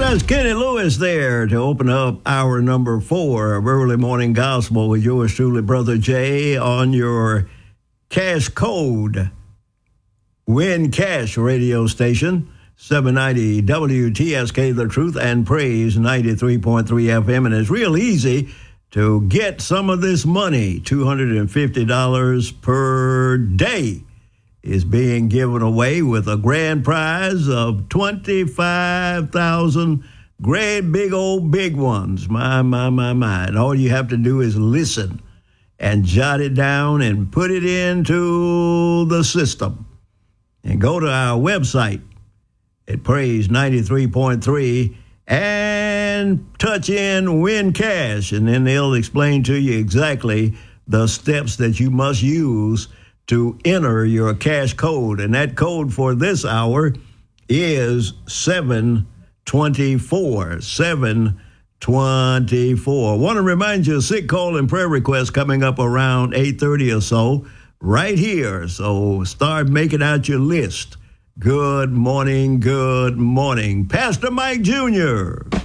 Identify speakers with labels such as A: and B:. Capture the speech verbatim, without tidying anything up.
A: That's Kenny Lewis there to open up hour number four of Early Morning Gospel with yours truly, Brother Jay, on your cash code Win Cash radio station, seven ninety W T S K, The Truth and Praise, ninety-three point three F M. And it's real easy to get some of this money. two hundred fifty dollars per day is being given away with a grand prize of twenty-five thousand dollars. Great big old big ones. My, my, my, my. And all you have to do is listen and jot it down and put it into the system. And go to our website at Praise ninety-three point three and touch in Win Cash. And then they'll explain to you exactly the steps that you must use to enter your cash code. And that code for this hour is seven twenty-four. seven twenty-four. I want to remind you, sick call and prayer requests coming up around eight thirty or so, right here. So start making out your list. Good morning, good morning. Pastor Mike Junior